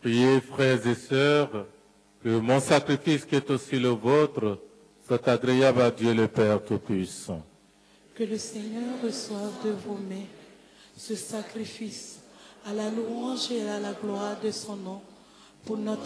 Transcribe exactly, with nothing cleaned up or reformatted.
Priez, frères et sœurs, que mon sacrifice qui est aussi le vôtre soit agréable à Dieu le Père Tout-Puissant. Que le Seigneur reçoive de vos mains ce sacrifice à la louange et à la gloire de son nom pour notre